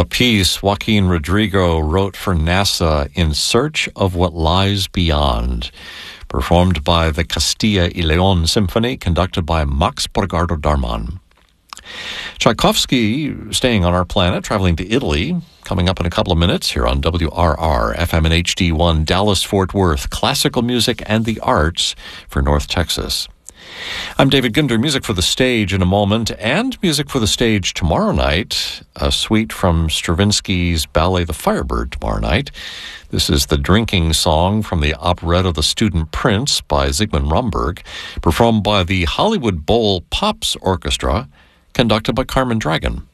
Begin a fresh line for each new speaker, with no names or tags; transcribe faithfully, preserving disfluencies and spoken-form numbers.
A piece Joaquin Rodrigo wrote for NASA, In Search of What Lies Beyond, performed by the Castilla y León Symphony, conducted by Max Borgardo Darman. Tchaikovsky, staying on our planet, traveling to Italy, coming up in a couple of minutes here on W R R, F M and H D one, Dallas-Fort Worth, classical music and the arts for North Texas. I'm David Ginder. Music for the stage in a moment, and music for the stage tomorrow night, a suite from Stravinsky's ballet The Firebird tomorrow night. This is the drinking song from the operetta The Student Prince by Zygmunt Romberg, performed by the Hollywood Bowl Pops Orchestra, conducted by Carmen Dragon.